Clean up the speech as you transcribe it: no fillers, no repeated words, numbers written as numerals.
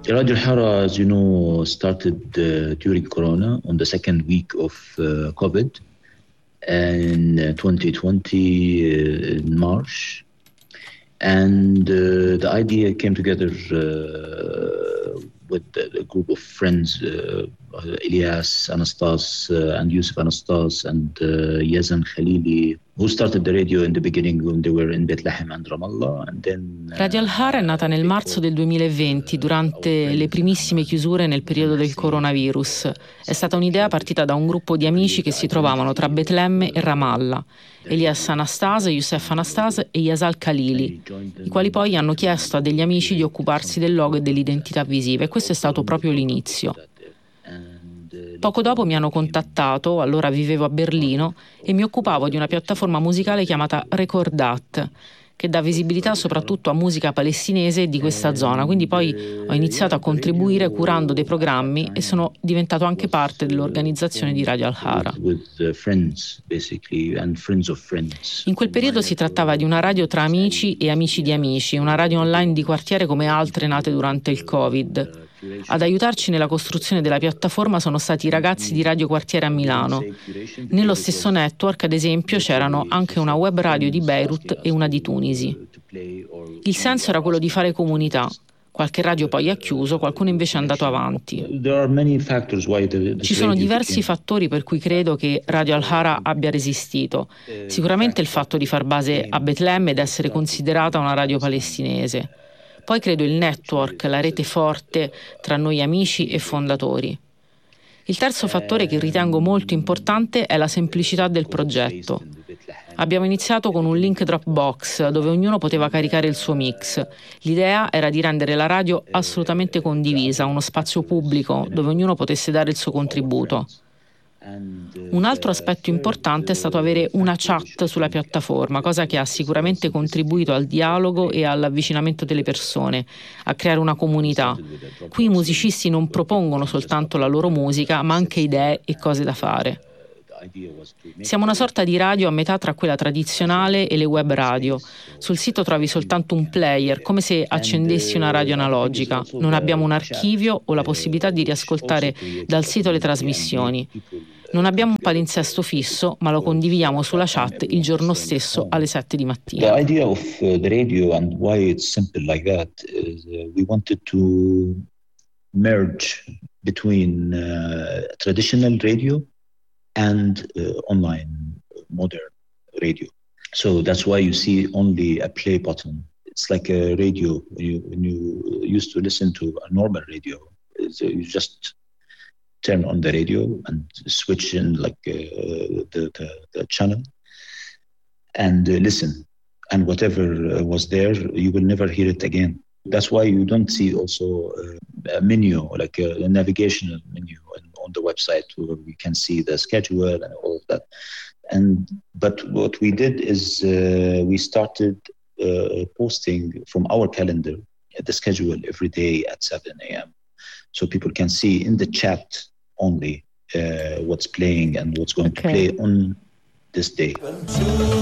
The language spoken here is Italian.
Radio Al-Hara, as you know, started during Corona on the second week of COVID in 2020 in March. And the idea came together with a group of friends, Ilyas Anastas and Yusuf Anastas and Yazan Khalili, who started the radio in the beginning when they were in Bethlehem and Ramallah. And then, Radio Al-Hara è nata nel marzo del 2020, durante le primissime chiusure nel periodo del coronavirus. È stata un'idea partita da un gruppo di amici che si trovavano tra Betlemme e Ramallah, Elias Anastas, Youssef Anastas e Yazal Khalili, i quali poi hanno chiesto a degli amici di occuparsi del logo e dell'identità visiva, e questo è stato proprio l'inizio. Poco dopo mi hanno contattato, allora vivevo a Berlino, e mi occupavo di una piattaforma musicale chiamata Recordat, che dà visibilità soprattutto a musica palestinese di questa zona. Quindi poi ho iniziato a contribuire curando dei programmi e sono diventato anche parte dell'organizzazione di Radio Al-Hara. In quel periodo si trattava di una radio tra amici e amici di amici, una radio online di quartiere come altre nate durante il Covid. Ad aiutarci nella costruzione della piattaforma sono stati i ragazzi di Radio Quartiere a Milano. Nello stesso network, ad esempio, c'erano anche una web radio di Beirut e una di Tunisi. Il senso era quello di fare comunità. Qualche radio poi ha chiuso, qualcuno invece è andato avanti. Ci sono diversi fattori per cui credo che Radio Al-Hara abbia resistito. Sicuramente il fatto di far base a Betlemme ed essere considerata una radio palestinese. Poi credo il network, la rete forte tra noi amici e fondatori. Il terzo fattore che ritengo molto importante è la semplicità del progetto. Abbiamo iniziato con un link Dropbox dove ognuno poteva caricare il suo mix. L'idea era di rendere la radio assolutamente condivisa, uno spazio pubblico dove ognuno potesse dare il suo contributo. Un altro aspetto importante è stato avere una chat sulla piattaforma, cosa che ha sicuramente contribuito al dialogo e all'avvicinamento delle persone, a creare una comunità. Qui i musicisti non propongono soltanto la loro musica, ma anche idee e cose da fare. Siamo una sorta di radio a metà tra quella tradizionale e le web radio. Sul sito trovi soltanto un player, come se accendessi una radio analogica. Non abbiamo un archivio o la possibilità di riascoltare dal sito le trasmissioni. Non abbiamo un palinsesto fisso, ma lo condividiamo sulla chat il giorno stesso alle 7 di mattina. The idea of the radio and why it's simple like that is we wanted to merge between traditional radio and online modern radio. So that's why you see only a play button. It's like a radio. When you used to listen to a normal radio, you just turn on the radio and switch in like the channel and listen. And whatever was there, you will never hear it again. That's why you don't see also a menu, like a navigational menu on the website where we can see the schedule and all of that. But what we did is we started posting from our calendar the schedule every day at 7 a.m. So people can see in the chat only what's playing and what's going to play on this day.